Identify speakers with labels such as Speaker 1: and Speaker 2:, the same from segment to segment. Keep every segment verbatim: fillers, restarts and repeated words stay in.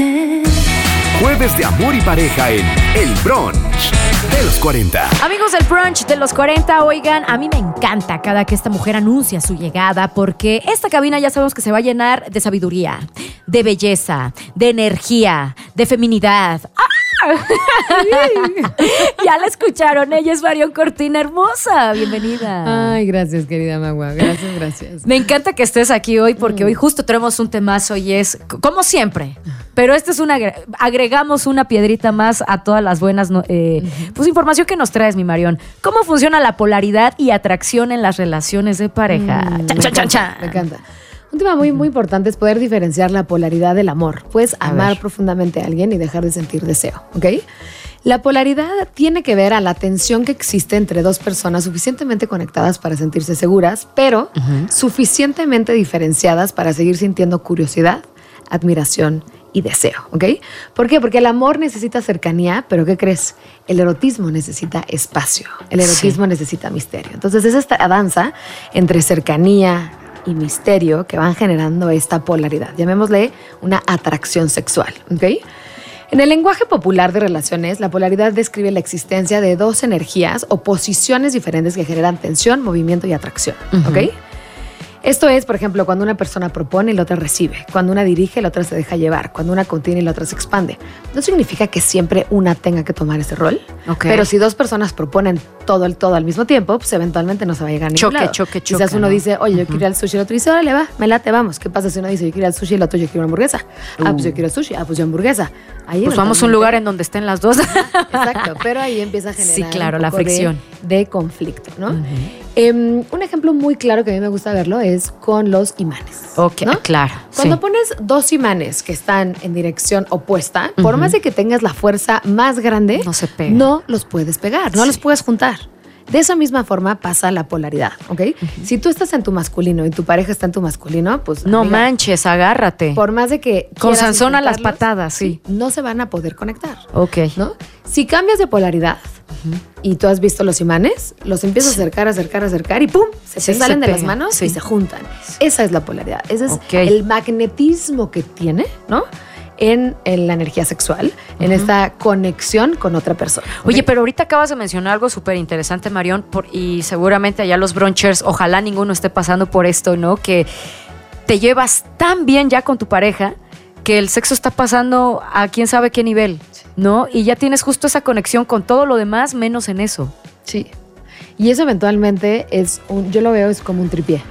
Speaker 1: suerte.
Speaker 2: Jueves de amor y pareja en El Brunch de los cuarenta.
Speaker 3: Amigos del Brunch de los cuarenta, oigan, a mí me encanta cada que esta mujer anuncia su llegada, porque esta cabina ya sabemos que se va a llenar de sabiduría, de belleza, de energía, de feminidad. ¡Ah! Ya la escucharon, ella es Marion Cortina, hermosa, bienvenida.
Speaker 4: Ay, gracias, querida Magua, gracias, gracias.
Speaker 3: Me encanta que estés aquí hoy porque mm. hoy justo tenemos un temazo y es, como siempre, pero este es una, agregamos una piedrita más a todas las buenas, eh, uh-huh. pues información que nos traes, mi Marion. ¿Cómo funciona la polaridad y atracción en las relaciones de pareja?
Speaker 4: Mm,
Speaker 3: chan,
Speaker 4: me,
Speaker 3: chan,
Speaker 4: encanta,
Speaker 3: chan.
Speaker 4: me encanta. Un tema muy, muy importante es poder diferenciar la polaridad del amor. Puedes a amar ver. profundamente a alguien y dejar de sentir deseo, ¿ok? La polaridad tiene que ver a la tensión que existe entre dos personas suficientemente conectadas para sentirse seguras, pero uh-huh. suficientemente diferenciadas para seguir sintiendo curiosidad, admiración y deseo, ¿ok? ¿Por qué? Porque el amor necesita cercanía, pero ¿qué crees? El erotismo necesita espacio. El erotismo sí. necesita misterio. Entonces es esta danza entre cercanía y misterio que van generando esta polaridad. Llamémosle una atracción sexual, ¿ok? En el lenguaje popular de relaciones, la polaridad describe la existencia de dos energías o posiciones diferentes que generan tensión, movimiento y atracción, uh-huh. ¿ok? Esto es, por ejemplo, cuando una persona propone y la otra recibe, cuando una dirige y la otra se deja llevar, cuando una contiene y la otra se expande. No significa que siempre una tenga que tomar ese rol, okay. pero si dos personas proponen todo el todo al mismo tiempo, pues eventualmente no se va a llegar a ningún
Speaker 3: choque,
Speaker 4: lado.
Speaker 3: Choque, choque,
Speaker 4: Quizás uno
Speaker 3: ¿no?
Speaker 4: dice, oye, yo uh-huh. quiero ir al sushi, el otro dice, órale, va, me late, vamos. ¿Qué pasa si uno dice, yo quiero ir al sushi y el otro, yo quiero una hamburguesa? Uh. Ah, pues yo quiero sushi, ah, pues yo hamburguesa. Ahí
Speaker 3: pues vamos a un lugar en donde estén las dos.
Speaker 4: Exacto, pero ahí empieza a generar
Speaker 3: sí, claro,
Speaker 4: un
Speaker 3: la
Speaker 4: poco
Speaker 3: fricción.
Speaker 4: De, de conflicto, ¿no?
Speaker 3: Uh-huh.
Speaker 4: Um, un ejemplo muy claro que a mí me gusta verlo es con los imanes.
Speaker 3: Ok,
Speaker 4: ¿no?
Speaker 3: claro.
Speaker 4: Cuando
Speaker 3: sí.
Speaker 4: pones dos imanes que están en dirección opuesta, uh-huh. por más de que tengas la fuerza más grande,
Speaker 3: no se pegan.
Speaker 4: No los puedes pegar, no sí. los puedes juntar. De esa misma forma pasa la polaridad, ¿ok? Uh-huh. Si tú estás en tu masculino y tu pareja está en tu masculino, pues...
Speaker 3: No
Speaker 4: amiga,
Speaker 3: manches, agárrate.
Speaker 4: Por más de que...
Speaker 3: Con Sansón a las patadas, sí.
Speaker 4: No se van a poder conectar.
Speaker 3: Ok.
Speaker 4: ¿No? Si cambias de polaridad uh-huh. y tú has visto los imanes, los empiezas sí. a acercar, acercar, acercar y ¡pum! Se sí, te salen se de las manos sí. y se juntan. Esa es la polaridad. Ese es okay. el magnetismo que tiene, ¿no? En, en la energía sexual, uh-huh. en esta conexión con otra persona.
Speaker 3: Oye, ¿okay? Pero ahorita acabas de mencionar algo súper interesante, Marion, por, y seguramente allá los brunchers, ojalá ninguno esté pasando por esto, ¿no? Que te llevas tan bien ya con tu pareja que el sexo está pasando a quién sabe qué nivel, ¿no? Y ya tienes justo esa conexión con todo lo demás, menos en eso.
Speaker 4: Sí. Y eso eventualmente es, un, yo lo veo es como un tripié.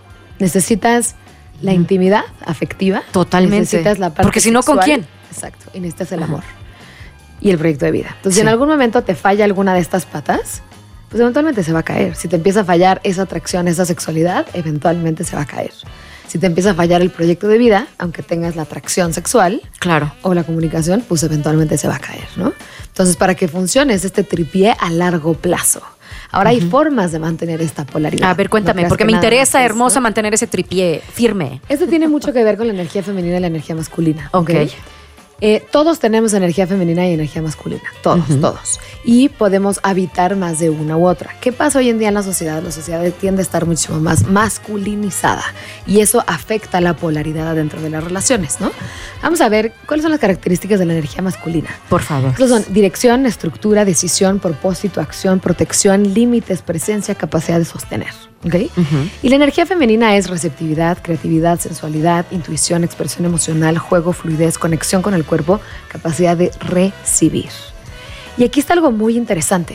Speaker 4: Necesitas la intimidad afectiva.
Speaker 3: Totalmente.
Speaker 4: Necesitas la parte
Speaker 3: porque si no, ¿con quién?
Speaker 4: Exacto. Y necesitas el amor. Y el proyecto de vida. Entonces, sí. si en algún momento te falla alguna de estas patas, pues eventualmente se va a caer. Si te empieza a fallar esa atracción, esa sexualidad, eventualmente se va a caer. Si te empieza a fallar el proyecto de vida, aunque tengas la atracción sexual,
Speaker 3: claro,
Speaker 4: o la comunicación, pues eventualmente se va a caer, ¿no? Entonces, para que funcione es este tripié a largo plazo. Ahora uh-huh. hay formas de mantener esta polaridad.
Speaker 3: A ver, cuéntame, no porque me interesa, más, hermosa, ¿no? mantener ese tripié firme.
Speaker 4: Esto tiene mucho que ver con la energía femenina y la energía masculina.
Speaker 3: Ok. ¿Okay?
Speaker 4: Eh, todos tenemos energía femenina y energía masculina. Todos, uh-huh. todos. Y podemos habitar más de una u otra. ¿Qué pasa hoy en día en la sociedad? La sociedad tiende a estar muchísimo más masculinizada. Y eso afecta la polaridad dentro de las relaciones, ¿no? Vamos a ver cuáles son las características de la energía masculina.
Speaker 3: Por favor.
Speaker 4: Estos son dirección, estructura, decisión, propósito, acción, protección, límites, presencia, capacidad de sostener. ¿Okay? Uh-huh. Y la energía femenina es receptividad, creatividad, sensualidad, intuición, expresión emocional, juego, fluidez, conexión con el cuerpo, capacidad de recibir. Y aquí está algo muy interesante.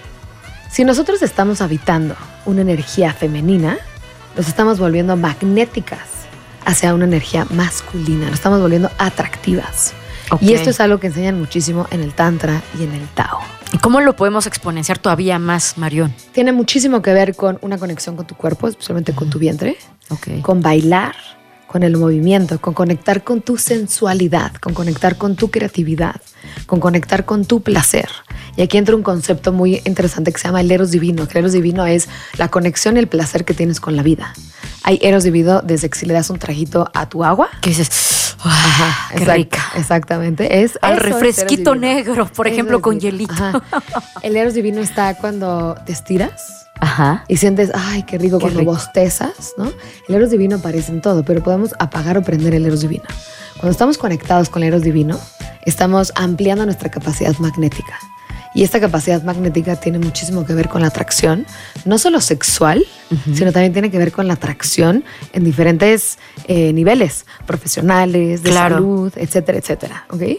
Speaker 4: Si nosotros estamos habitando una energía femenina, nos estamos volviendo magnéticas hacia una energía masculina, nos estamos volviendo atractivas. Okay. Y esto es algo que enseñan muchísimo en el Tantra y en el Tao.
Speaker 3: ¿Y cómo lo podemos exponenciar todavía más, Marion?
Speaker 4: Tiene muchísimo que ver con una conexión con tu cuerpo, especialmente con tu vientre,
Speaker 3: okay.
Speaker 4: con bailar, con el movimiento, con conectar con tu sensualidad, con conectar con tu creatividad, con conectar con tu placer. Y aquí entra un concepto muy interesante que se llama el eros divino. El eros divino es la conexión y el placer que tienes con la vida. Hay eros divino desde que si le das un trajito a tu agua.
Speaker 3: ¿Qué dices?
Speaker 4: Ajá,
Speaker 3: qué
Speaker 4: exact-
Speaker 3: rica.
Speaker 4: Exactamente. Es,
Speaker 3: Al
Speaker 4: eso es
Speaker 3: refresquito
Speaker 4: Eros divino.
Speaker 3: negro, por
Speaker 4: Eso
Speaker 3: ejemplo,
Speaker 4: es
Speaker 3: con
Speaker 4: divino.
Speaker 3: hielito.
Speaker 4: Ajá. El Eros divino está cuando te estiras
Speaker 3: Ajá.
Speaker 4: y sientes, ay, qué rico
Speaker 3: Qué
Speaker 4: cuando
Speaker 3: rico.
Speaker 4: bostezas, ¿no? El Eros divino aparece en todo, pero podemos apagar o prender el Eros divino. Cuando estamos conectados con el Eros divino, estamos ampliando nuestra capacidad magnética. Y esta capacidad magnética tiene muchísimo que ver con la atracción, no solo sexual, uh-huh. sino también tiene que ver con la atracción en diferentes eh, niveles, profesionales, de
Speaker 3: claro.
Speaker 4: salud, etcétera, etcétera. ¿Okay?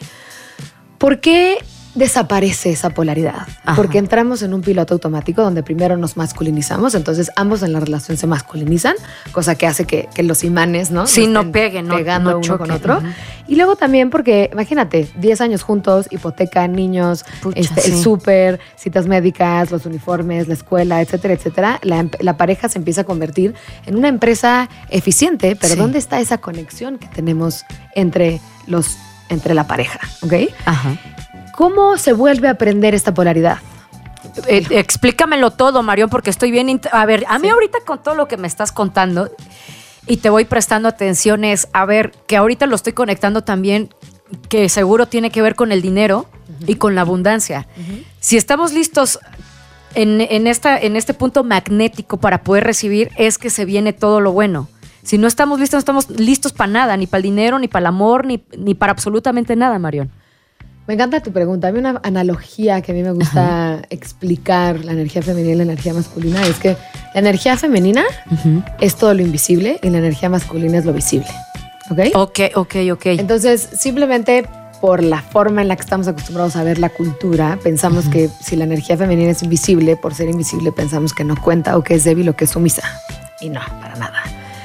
Speaker 4: ¿Por qué desaparece esa polaridad?
Speaker 3: Ajá.
Speaker 4: Porque entramos en un piloto automático donde primero nos masculinizamos, entonces ambos en la relación se masculinizan, cosa que hace que, que los imanes, ¿no?
Speaker 3: Sí,
Speaker 4: no,
Speaker 3: no peguen, no,
Speaker 4: pegando
Speaker 3: no
Speaker 4: uno
Speaker 3: choquen.
Speaker 4: con otro.
Speaker 3: Uh-huh.
Speaker 4: Y luego también porque, imagínate, diez años juntos, hipoteca, niños,
Speaker 3: Pucha,
Speaker 4: este,
Speaker 3: sí.
Speaker 4: el súper, citas médicas, los uniformes, la escuela, etcétera, etcétera. La, la pareja se empieza a convertir en una empresa eficiente, pero
Speaker 3: Sí.
Speaker 4: ¿dónde está esa conexión que tenemos entre, los, entre la pareja? ¿Ok?
Speaker 3: Ajá.
Speaker 4: ¿Cómo se vuelve a aprender esta polaridad?
Speaker 3: Eh, explícamelo todo, Marión, porque estoy bien... int- A ver, a mí
Speaker 4: Sí.
Speaker 3: ahorita con todo lo que me estás contando y te voy prestando atención es, a ver, que ahorita lo estoy conectando también, que seguro tiene que ver con el dinero uh-huh. y con la abundancia. Uh-huh. Si estamos listos en, en, esta, en este punto magnético para poder recibir, es que se viene todo lo bueno. Si no estamos listos, no estamos listos para nada, ni para el dinero, ni para el amor, ni, ni para absolutamente nada, Marión.
Speaker 4: Me encanta tu pregunta. Hay una analogía que a mí me gusta Ajá. explicar la energía femenina y la energía masculina. Es que la energía femenina uh-huh. es todo lo invisible y la energía masculina es lo visible. ¿Ok?
Speaker 3: Ok, ok, ok.
Speaker 4: Entonces, simplemente por la forma en la que estamos acostumbrados a ver la cultura, pensamos uh-huh. que si la energía femenina es invisible, por ser invisible pensamos que no cuenta o que es débil o que es sumisa. Y no, para nada.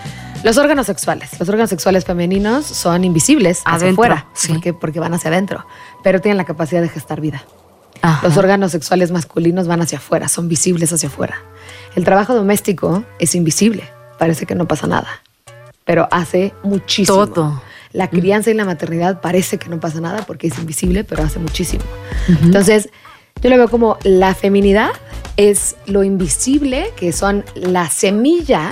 Speaker 4: Los órganos sexuales. Los órganos sexuales femeninos son invisibles hacia
Speaker 3: adentro,
Speaker 4: afuera,
Speaker 3: sí.
Speaker 4: porque, porque van hacia adentro, pero tienen la capacidad de gestar vida.
Speaker 3: Ajá.
Speaker 4: Los órganos sexuales masculinos van hacia afuera, son visibles hacia afuera. El trabajo doméstico es invisible, parece que no pasa nada, pero hace muchísimo.
Speaker 3: Todo.
Speaker 4: La crianza uh-huh. y la maternidad parece que no pasa nada porque es invisible, pero hace muchísimo.
Speaker 3: Uh-huh.
Speaker 4: Entonces, yo lo veo como la feminidad es lo invisible, que son la semilla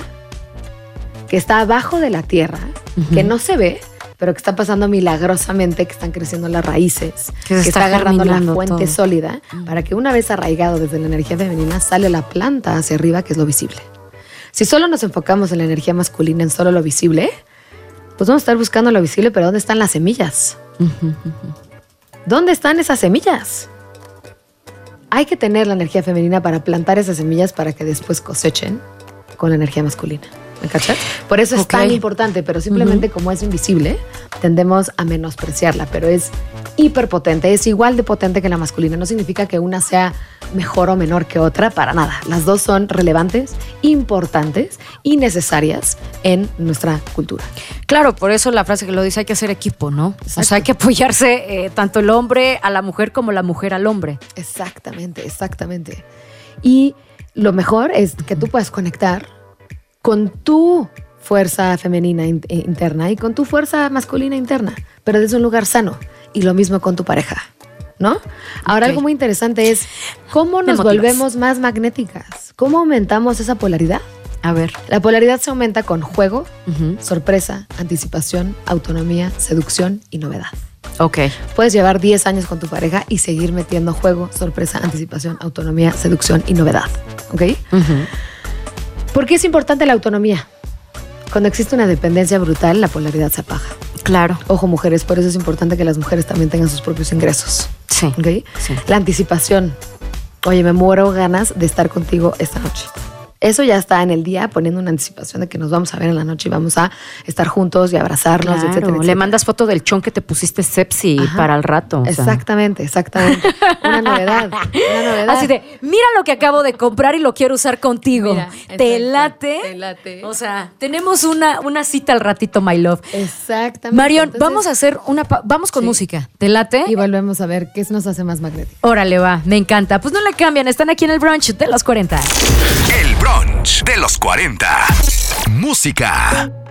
Speaker 4: que está abajo de la tierra, uh-huh. que no se ve, pero que está pasando milagrosamente, que están creciendo las raíces,
Speaker 3: que,
Speaker 4: que
Speaker 3: está,
Speaker 4: está agarrando la fuente
Speaker 3: todo.
Speaker 4: sólida, uh-huh. para que una vez arraigado desde la energía femenina, sale la planta hacia arriba, que es lo visible. Si solo nos enfocamos en la energía masculina, en solo lo visible, pues vamos a estar buscando lo visible, pero ¿dónde están las semillas? Uh-huh, uh-huh. ¿Dónde están esas semillas? Hay que tener la energía femenina para plantar esas semillas para que después cosechen con la energía masculina. ¿Me cachas? Por eso es okay. tan importante, pero simplemente uh-huh. como es invisible, tendemos a menospreciarla, pero es hiperpotente, es igual de potente que la masculina. No significa que una sea mejor o menor que otra, para nada. Las dos son relevantes, importantes y necesarias en nuestra cultura.
Speaker 3: Claro, por eso la frase que lo dice, hay que hacer equipo, ¿no? Exacto. O sea, hay que apoyarse eh, tanto el hombre a la mujer como la mujer al hombre.
Speaker 4: Exactamente, exactamente. Y lo mejor es que tú puedas conectar con tu fuerza femenina in- interna y con tu fuerza masculina interna, pero desde un lugar sano. Y lo mismo con tu pareja, ¿no? Ahora, okay. algo muy interesante es cómo nos volvemos más magnéticas. ¿Cómo aumentamos esa polaridad?
Speaker 3: A ver.
Speaker 4: La polaridad se aumenta con juego,
Speaker 3: uh-huh.
Speaker 4: sorpresa, anticipación, autonomía, seducción y novedad.
Speaker 3: Ok.
Speaker 4: Puedes llevar diez años con tu pareja y seguir metiendo juego, sorpresa, anticipación, autonomía, seducción y novedad. ¿Ok?
Speaker 3: Uh-huh.
Speaker 4: ¿Por qué es importante la autonomía? Cuando existe una dependencia brutal, la polaridad se apaga.
Speaker 3: Claro.
Speaker 4: Ojo, mujeres, por eso es importante que las mujeres también tengan sus propios ingresos.
Speaker 3: Sí.
Speaker 4: ¿Okay?
Speaker 3: Sí.
Speaker 4: La anticipación. Oye, me muero ganas de estar contigo esta noche. Eso ya está en el día, poniendo una anticipación de que nos vamos a ver en la noche y vamos a estar juntos y abrazarnos,
Speaker 3: claro.
Speaker 4: etcétera, etcétera.
Speaker 3: Le mandas foto del chon que te pusiste sepsi Ajá. para el rato.
Speaker 4: Exactamente, sea. exactamente. Una novedad, una novedad.
Speaker 3: Así de, mira lo que acabo de comprar y lo quiero usar contigo.
Speaker 4: Mira,
Speaker 3: ¿Te
Speaker 4: exacto,
Speaker 3: late?
Speaker 4: Te late.
Speaker 3: O sea, tenemos una, una cita al ratito, my love.
Speaker 4: Exactamente.
Speaker 3: Marión,
Speaker 4: Entonces,
Speaker 3: vamos a hacer una... Pa- vamos con
Speaker 4: sí.
Speaker 3: música. ¿Te late?
Speaker 4: Y volvemos a ver qué nos hace más magnéticos.
Speaker 3: Órale, va. Me encanta. Pues no le cambian. Están aquí en el brunch de los cuarenta.
Speaker 2: El brunch de los cuarenta. Música.